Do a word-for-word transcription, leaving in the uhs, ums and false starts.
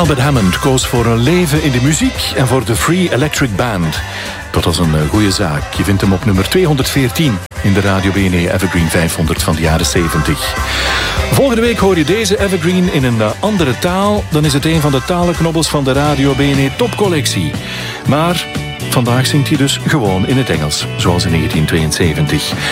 Albert Hammond koos voor een leven in de muziek en voor de Free Electric Band. Dat was een goede zaak. Je vindt hem op nummer tweehonderdveertien in de Radio B N E Evergreen vijfhonderd van de jaren zeventig. Volgende week hoor je deze Evergreen in een andere taal. Dan is het een van de talenknobbels van de Radio B N E topcollectie. Maar vandaag zingt hij dus gewoon in het Engels, zoals in negentien tweeënzeventig.